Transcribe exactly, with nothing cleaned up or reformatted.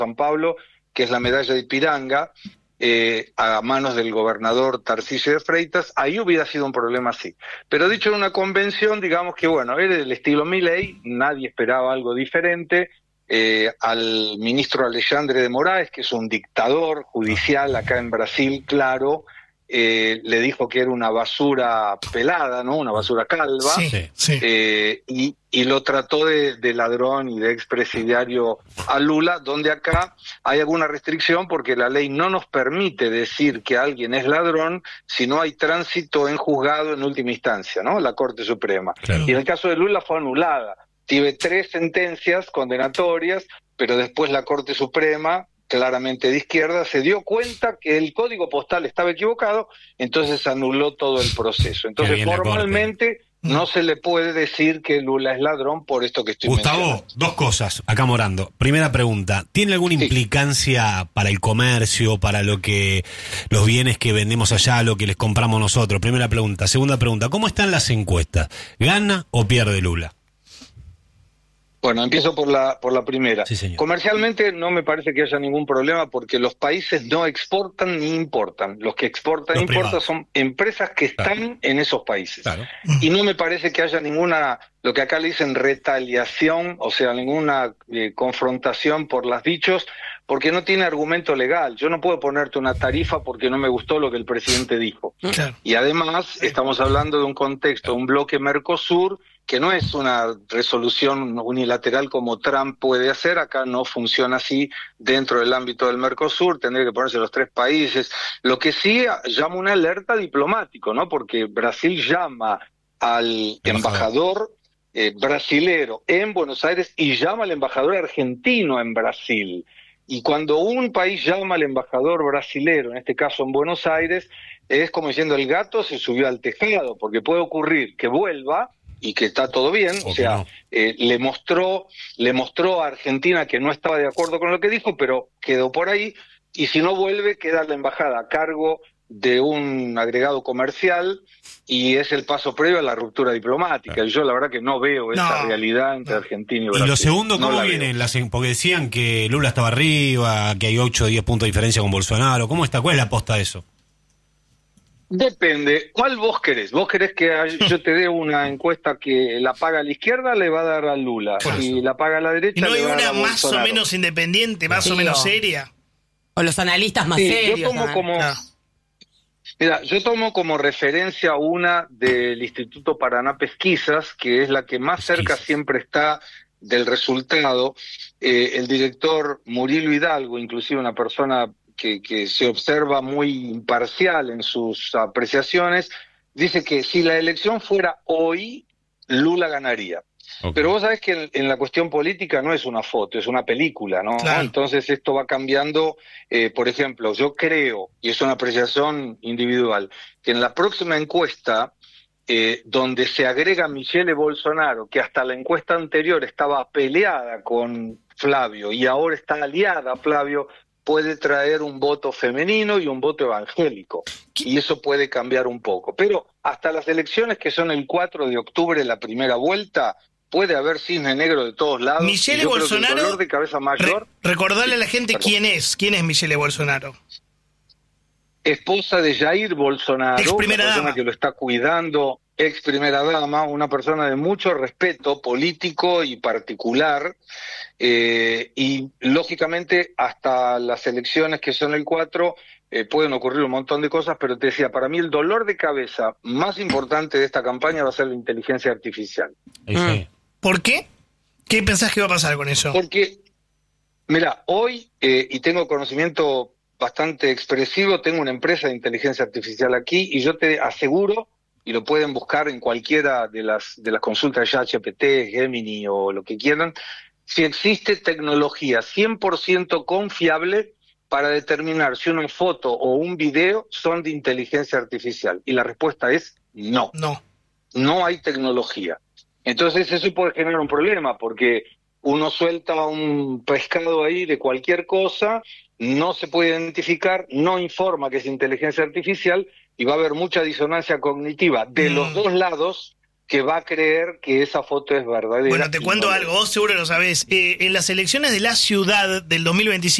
San Pablo, que es la medalla de Ipiranga, eh, a manos del gobernador Tarcisio de Freitas, ahí hubiera sido un problema así. Pero dicho en una convención, digamos que bueno, era del estilo Milei, nadie esperaba algo diferente. Eh, al ministro Alexandre de Moraes, que es un dictador judicial acá en Brasil, claro, eh, le dijo que era una basura pelada, ¿no? Una basura calva, sí, sí. Eh, y, y lo trató de, de ladrón y de expresidiario a Lula, donde acá hay alguna restricción porque la ley no nos permite decir que alguien es ladrón si no hay tránsito en juzgado en última instancia, ¿no? La Corte Suprema. Claro. Y en el caso de Lula fue anulada. Tiene tres sentencias condenatorias, pero después la Corte Suprema, claramente de izquierda, se dio cuenta que el código postal estaba equivocado, entonces anuló todo el proceso. Entonces, formalmente, no se le puede decir que Lula es ladrón por esto que estoy Gustavo, mencionando. dos cosas, acá Morando. Primera pregunta, ¿tiene alguna Sí. implicancia para el comercio, para lo que los bienes que vendemos allá, lo que les compramos nosotros? Primera pregunta. Segunda pregunta, ¿cómo están las encuestas? ¿Gana o pierde Lula? Bueno, empiezo por la por la primera. Sí, señor. Comercialmente no me parece que haya ningún problema porque los países no exportan ni importan. Los que exportan e importan son empresas que están claro. en esos países. Claro. Y no me parece que haya ninguna, lo que acá le dicen retaliación, o sea, ninguna eh, confrontación por las dichos, porque no tiene argumento legal. Yo no puedo ponerte una tarifa porque no me gustó lo que el presidente dijo. Claro. Y además estamos hablando de un contexto, un bloque Mercosur, que no es una resolución unilateral como Trump puede hacer, acá no funciona así dentro del ámbito del Mercosur, tendría que ponerse los tres países. Lo que sí llama una alerta diplomático, ¿no? Porque Brasil llama al embajador eh, brasilero en Buenos Aires y llama al embajador argentino en Brasil. Y cuando un país llama al embajador brasilero, en este caso en Buenos Aires, es como diciendo el gato se subió al tejado, porque puede ocurrir que vuelva y que está todo bien, o, o sea, no. eh, le mostró le mostró a Argentina que no estaba de acuerdo con lo que dijo, pero quedó por ahí, y si no vuelve, queda la embajada a cargo de un agregado comercial, y es el paso previo a la ruptura diplomática. Claro. Y yo la verdad que no veo esa no, realidad entre no. Argentina y Brasil. Y lo segundo, ¿cómo no vienen? Las, porque decían que Lula estaba arriba, que hay ocho o diez puntos de diferencia con Bolsonaro. ¿Cómo está? ¿Cuál es la posta de eso? Depende. ¿Cuál vos querés? ¿Vos querés que yo te dé una encuesta que la paga a la izquierda? Le va a dar a Lula. Si la paga a la derecha, ¿y no hay le va a dar a una más Bolsonaro? O menos independiente, más sí, o menos o, seria? O los analistas más sí, serios. Yo tomo como, ah. mira, yo tomo como referencia una del Instituto Paraná Pesquisas, que es la que más Pesquisas. cerca siempre está del resultado. Eh, el director Murilo Hidalgo, inclusive una persona Que, que se observa muy imparcial en sus apreciaciones, dice que si la elección fuera hoy, Lula ganaría. Okay. Pero vos sabés que en, en la cuestión política no es una foto, es una película, ¿no? Claro. Entonces esto va cambiando. Eh, por ejemplo, yo creo, y es una apreciación individual, que en la próxima encuesta, eh, donde se agrega Michele Bolsonaro, que hasta la encuesta anterior estaba peleada con Flavio y ahora está aliada a Flavio, puede traer un voto femenino y un voto evangélico, y eso puede cambiar un poco. Pero hasta las elecciones, que son el cuatro de octubre, la primera vuelta, puede haber cisne negro de todos lados. Michele Bolsonaro, el dolor de cabeza mayor, re recordarle a la gente perdón. quién es, quién es Michele Bolsonaro. Esposa de Jair Bolsonaro, ex primera una persona dama. que lo está cuidando, ex primera dama, una persona de mucho respeto político y particular, eh, y lógicamente hasta las elecciones, que son el cuatro, eh, pueden ocurrir un montón de cosas, pero te decía, para mí el dolor de cabeza más importante de esta campaña va a ser la inteligencia artificial. Sí. ¿Por qué? ¿Qué pensás que va a pasar con eso? Porque, mira, hoy, eh, y tengo conocimiento bastante expresivo, tengo una empresa de inteligencia artificial aquí, y yo te aseguro, y lo pueden buscar en cualquiera de las de las consultas de ChatGPT, Gemini o lo que quieran, si existe tecnología cien por ciento confiable para determinar si una foto o un video son de inteligencia artificial. Y la respuesta es no. No. No hay tecnología. Entonces eso puede generar un problema, porque uno suelta un pescado ahí de cualquier cosa, no se puede identificar, no informa que es inteligencia artificial, y va a haber mucha disonancia cognitiva de mm. los dos lados, que va a creer que esa foto es verdadera. Bueno, te y cuento no lo algo, es. vos seguro lo sabés. Eh, en las elecciones de la ciudad del dos mil veinticinco,